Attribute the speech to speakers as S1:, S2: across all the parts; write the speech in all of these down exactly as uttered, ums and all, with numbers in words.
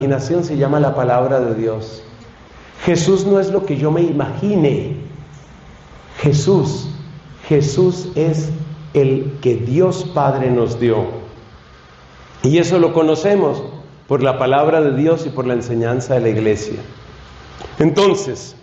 S1: imaginación se llama la palabra de Dios. Jesús no es lo que yo me imagine. Jesús, Jesús es el que Dios Padre nos dio. Y eso lo conocemos por la palabra de Dios y por la enseñanza de la iglesia. Entonces,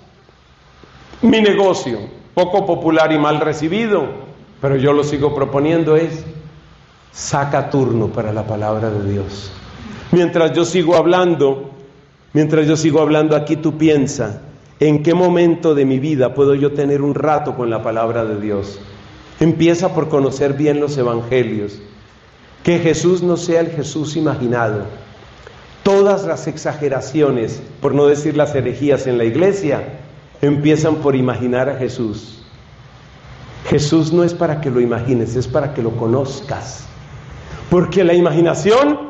S1: mi negocio, poco popular y mal recibido, pero yo lo sigo proponiendo, es: saca turno para la palabra de Dios. Mientras yo sigo hablando, mientras yo sigo hablando aquí, tú piensa, ¿en qué momento de mi vida puedo yo tener un rato con la palabra de Dios? Empieza por conocer bien los evangelios. Que Jesús no sea el Jesús imaginado. Todas las exageraciones, por no decir las herejías en la iglesia, empiezan por imaginar a Jesús. Jesús no es para que lo imagines, es para que lo conozcas. Porque la imaginación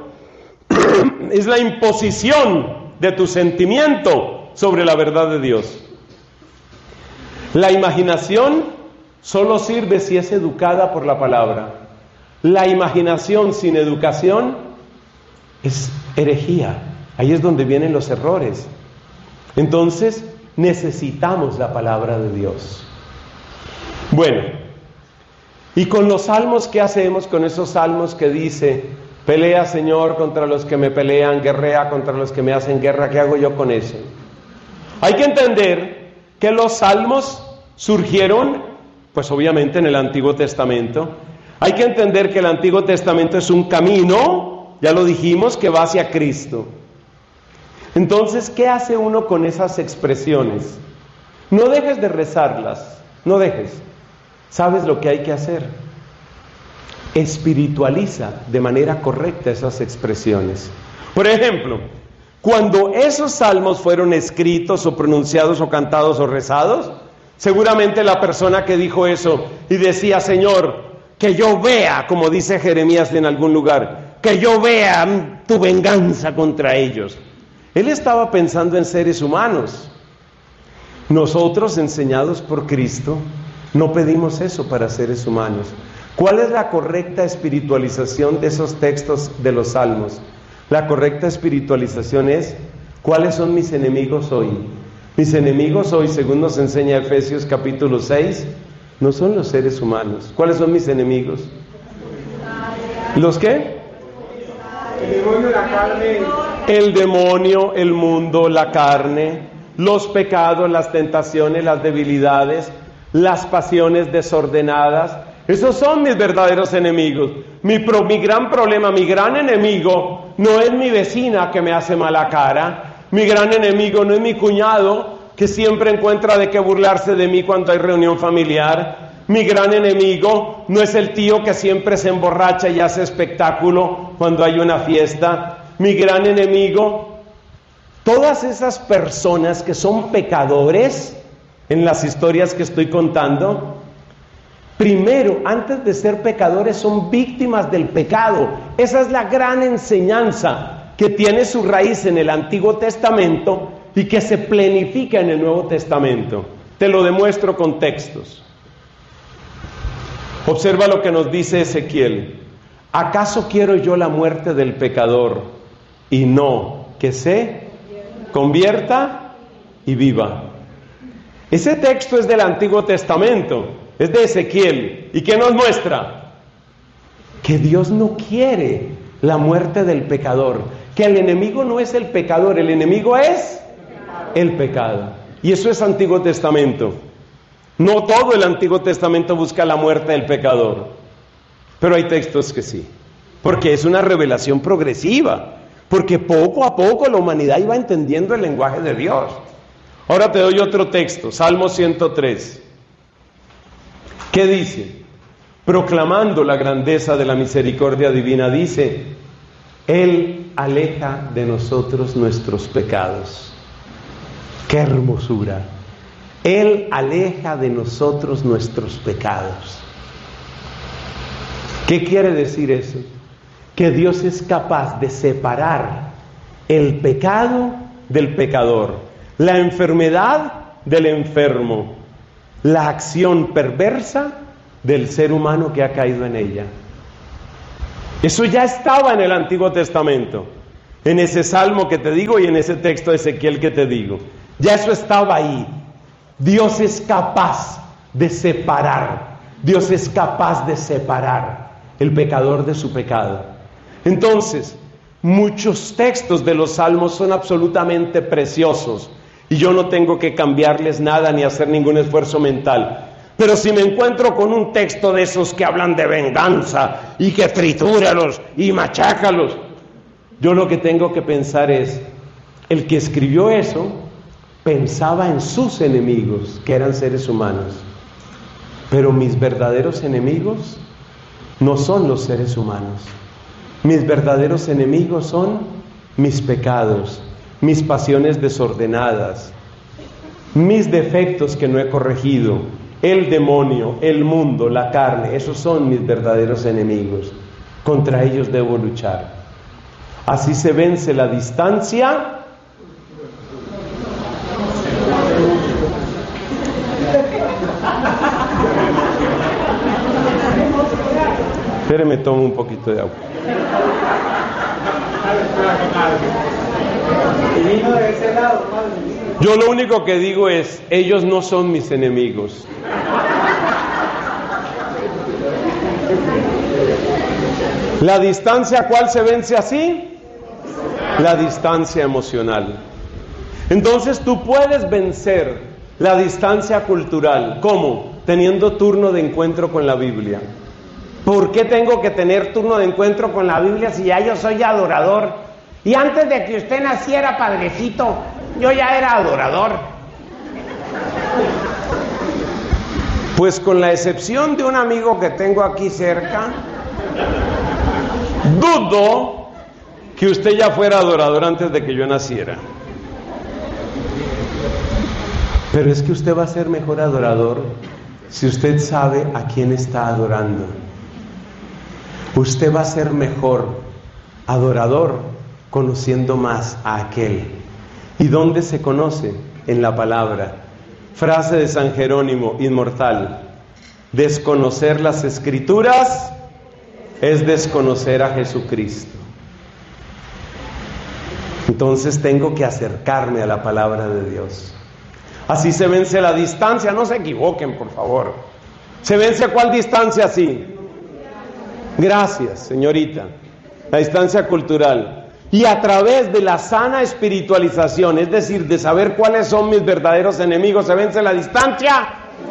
S1: es la imposición de tu sentimiento sobre la verdad de Dios. La imaginación solo sirve si es educada por la palabra. La imaginación sin educación es herejía. Ahí es donde vienen los errores. Entonces, necesitamos la palabra de Dios. Bueno, y con los salmos, ¿qué hacemos con esos salmos que dice: pelea, Señor, contra los que me pelean, guerrea contra los que me hacen guerra? ¿Qué hago yo con eso? Hay que entender que los salmos surgieron, pues obviamente en el Antiguo Testamento. Hay que entender que el Antiguo Testamento es un camino, ya lo dijimos, que va hacia Cristo. Entonces, ¿qué hace uno con esas expresiones? No dejes de rezarlas, no dejes. ¿Sabes lo que hay que hacer? Espiritualiza de manera correcta esas expresiones. Por ejemplo, cuando esos salmos fueron escritos o pronunciados o cantados o rezados, seguramente la persona que dijo eso y decía: Señor, que yo vea, como dice Jeremías en algún lugar, que yo vea tu venganza contra ellos. Él estaba pensando en seres humanos. Nosotros, enseñados por Cristo, no pedimos eso para seres humanos. ¿Cuál es la correcta espiritualización de esos textos de los salmos? La correcta espiritualización es: ¿cuáles son mis enemigos hoy? Mis enemigos hoy, según nos enseña Efesios capítulo seis, no son los seres humanos. ¿Cuáles son mis enemigos? ¿Los qué?
S2: El demonio, la carne.
S1: El demonio, el mundo, la carne, los pecados, las tentaciones, las debilidades, las pasiones desordenadas. Esos son mis verdaderos enemigos. Mi, pro, mi gran problema, mi gran enemigo no es mi vecina que me hace mala cara. Mi gran enemigo no es mi cuñado que siempre encuentra de qué burlarse de mí cuando hay reunión familiar. Mi gran enemigo no es el tío que siempre se emborracha y hace espectáculo cuando hay una fiesta. Mi gran enemigo, todas esas personas que son pecadores en las historias que estoy contando, primero, antes de ser pecadores, son víctimas del pecado. Esa es la gran enseñanza que tiene su raíz en el Antiguo Testamento y que se plenifica en el Nuevo Testamento. Te lo demuestro con textos. Observa lo que nos dice Ezequiel: ¿acaso quiero yo la muerte del pecador y no que se convierta y viva? Ese texto es del Antiguo Testamento, es de Ezequiel. ¿Y qué nos muestra? Que Dios no quiere la muerte del pecador, que el enemigo no es el pecador, el enemigo es el pecado. Y eso es Antiguo Testamento. No todo el Antiguo Testamento busca la muerte del pecador, pero hay textos que sí, porque es una revelación progresiva, porque poco a poco la humanidad iba entendiendo el lenguaje de Dios. Ahora te doy otro texto, Salmo ciento tres. ¿Qué dice? Proclamando la grandeza de la misericordia divina, dice: Él aleja de nosotros nuestros pecados. ¡Qué hermosura! Él aleja de nosotros nuestros pecados. ¿Qué quiere decir eso? Que Dios es capaz de separar el pecado del pecador, la enfermedad del enfermo, la acción perversa del ser humano que ha caído en ella. Eso ya estaba en el Antiguo Testamento. en ese salmo que te digo y en ese texto de Ezequiel que te digo. Ya eso estaba ahí. Dios es capaz de separar, Dios es capaz de separar el pecador de su pecado. Entonces, muchos textos de los salmos son absolutamente preciosos y yo no tengo que cambiarles nada ni hacer ningún esfuerzo mental. Pero si me encuentro con un texto de esos que hablan de venganza y que tritúralos y machácalos, yo lo que tengo que pensar es, el que escribió eso pensaba en sus enemigos, que eran seres humanos. Pero mis verdaderos enemigos no son los seres humanos. Mis verdaderos enemigos son mis pecados, mis pasiones desordenadas, mis defectos que no he corregido, el demonio, el mundo, la carne. Esos son mis verdaderos enemigos. Contra ellos debo luchar. Así se vence la distancia Espéreme, tomo un poquito de agua. Yo lo único que digo es, ellos no son mis enemigos. ¿La distancia cuál se vence así? La distancia emocional. Entonces tú puedes vencer la distancia cultural. ¿Cómo? Teniendo turno de encuentro con la Biblia. ¿Por qué tengo que tener turno de encuentro con la Biblia si ya yo soy adorador? Y antes de que usted naciera, padrecito, yo ya era adorador. Pues con la excepción de un amigo que tengo aquí cerca, dudo que usted ya fuera adorador antes de que yo naciera. Pero es que usted va a ser mejor adorador si usted sabe a quién está adorando. Usted va a ser mejor adorador conociendo más a aquel. ¿Y dónde se conoce? En la palabra. Frase de San Jerónimo, inmortal: desconocer las Escrituras es desconocer a Jesucristo. Entonces tengo que acercarme a la palabra de Dios. Así se vence la distancia. No se equivoquen, por favor. ¿Se vence a cuál distancia así? Gracias, señorita. La distancia cultural. Y a través de la sana espiritualización, es decir, de saber cuáles son mis verdaderos enemigos, ¿se vence la distancia?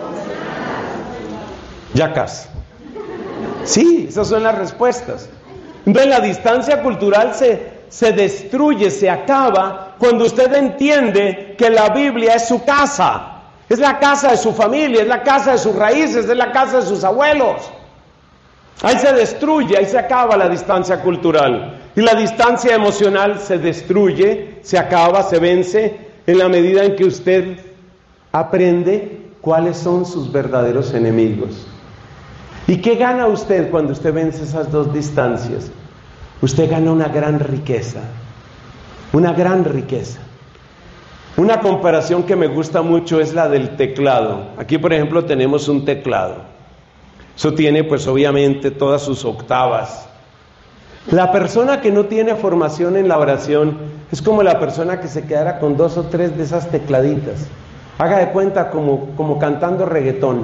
S1: Ya casi. Sí, esas son las respuestas. Entonces la distancia cultural se, se destruye, se acaba cuando usted entiende que la Biblia es su casa. Es la casa de su familia, es la casa de sus raíces, es la casa de sus abuelos. Ahí se destruye, ahí se acaba la distancia cultural. Y la distancia emocional se destruye, se acaba, se vence en la medida en que usted aprende cuáles son sus verdaderos enemigos. ¿Y qué gana usted cuando usted vence esas dos distancias? Usted gana una gran riqueza, una gran riqueza. Una comparación que me gusta mucho es la del teclado. Aquí, por ejemplo, tenemos un teclado. Eso tiene, pues, obviamente, todas sus octavas. La persona que no tiene formación en la oración es como la persona que se quedara con dos o tres de esas tecladitas. Haga de cuenta como, como cantando reggaetón.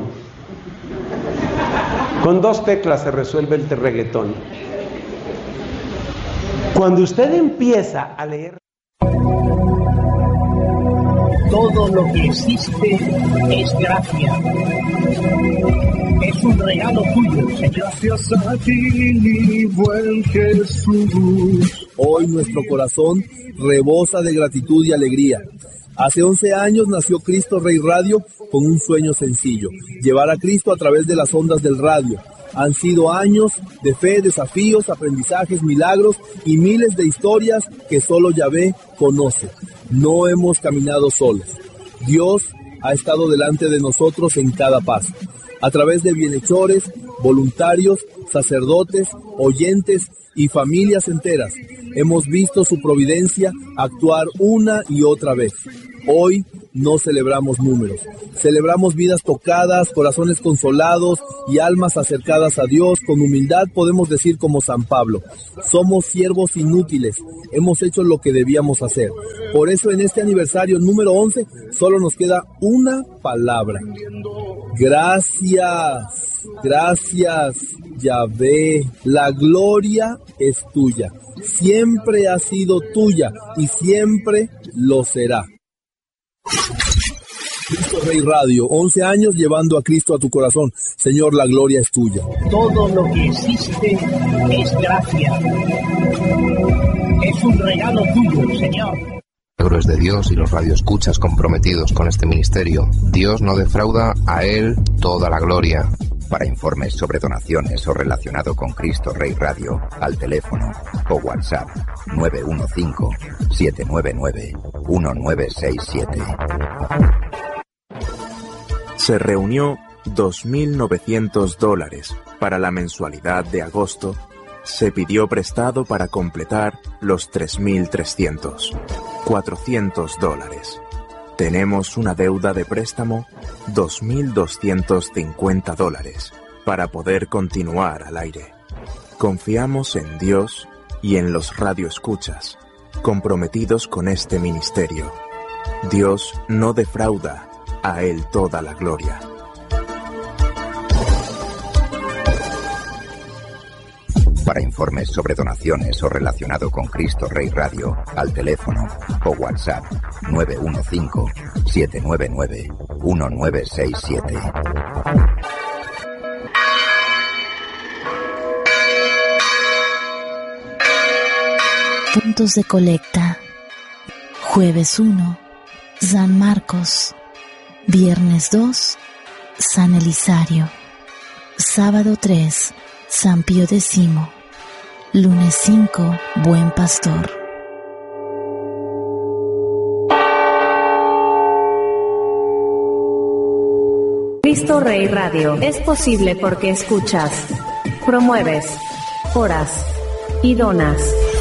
S1: Con dos teclas se resuelve el reggaetón. Cuando usted empieza a leer...
S3: Todo lo que existe es gracia. Es un regalo tuyo, Señor.
S4: Gracias a ti, mi buen Jesús.
S5: Hoy nuestro corazón rebosa de gratitud y alegría. Hace once años nació Cristo Rey Radio con un sueño sencillo: llevar a Cristo a través de las ondas del radio. Han sido años de fe, desafíos, aprendizajes, milagros y miles de historias que solo Yahvé conoce. No hemos caminado solos. Dios ha estado delante de nosotros en cada paso. A través de bienhechores, voluntarios, sacerdotes, oyentes y familias enteras. Hemos visto su providencia actuar una y otra vez. Hoy no celebramos números, celebramos vidas tocadas, corazones consolados y almas acercadas a Dios. Con humildad podemos decir como San Pablo: somos siervos inútiles, hemos hecho lo que debíamos hacer. Por eso en este aniversario número once solo nos queda una palabra: gracias, gracias, Yahvé. La gloria es tuya, siempre ha sido tuya y siempre lo será. Cristo Rey Radio, once años llevando a Cristo a tu corazón. Señor, la gloria es tuya.
S3: Todo lo que existe es gracia. Es un regalo tuyo, Señor.
S6: Milagros de Dios y los radioescuchas comprometidos con este ministerio. Dios no defrauda, a Él toda la gloria. Para informes sobre donaciones o relacionado con Cristo Rey Radio, al teléfono o WhatsApp nueve uno cinco, siete nueve nueve, uno nueve seis siete.
S7: Se reunió dos mil novecientos dólares para la mensualidad de agosto. Se pidió prestado para completar los tres mil trescientos. cuatrocientos dólares. Tenemos una deuda de préstamo, dos mil doscientos cincuenta dólares, para poder continuar al aire. Confiamos en Dios y en los radioescuchas, comprometidos con este ministerio. Dios no defrauda, a Él toda la gloria.
S6: Para informes sobre donaciones o relacionado con Cristo Rey Radio, al teléfono o WhatsApp nueve uno cinco, siete nueve nueve, uno nueve seis siete.
S8: Puntos de colecta. Jueves uno, San Marcos. Viernes dos, San Elisario. Sábado tres, San Pío X. Lunes cinco, Buen Pastor.
S9: Cristo Rey Radio es posible porque escuchas, promueves, oras y donas.